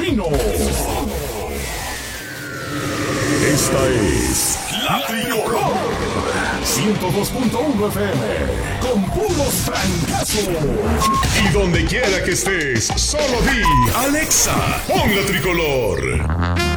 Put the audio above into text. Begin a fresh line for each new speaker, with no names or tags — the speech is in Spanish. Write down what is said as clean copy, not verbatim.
Camino. Esta es La Tricolor 102.1 FM con puros francazos. Y donde quiera que estés, solo di Alexa, pon La Tricolor.